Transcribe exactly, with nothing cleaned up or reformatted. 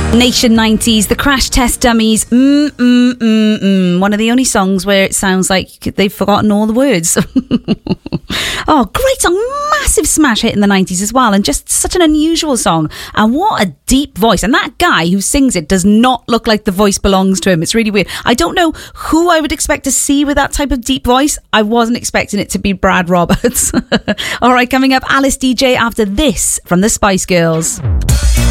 Nation nineties, the Crash Test Dummies. Mm, mm, mm, mm. One of the only songs where it sounds like they've forgotten all the words. Oh, great song. Massive smash hit in the nineties as well. And just such an unusual song. And what a deep voice. And that guy who sings it does not look like the voice belongs to him. It's really weird. I don't know who I would expect to see with that type of deep voice. I wasn't expecting it to be Brad Roberts. All right, coming up, Alice D J after this from the Spice Girls.